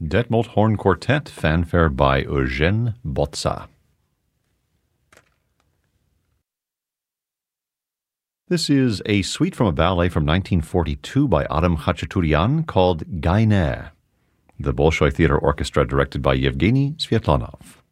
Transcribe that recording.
Detmold Horn Quartet, fanfare by Eugène Botza. This is a suite from a ballet from 1942 by Adam Khachaturian called Gainer, the Bolshoi Theater Orchestra directed by Yevgeny Sviatlanov.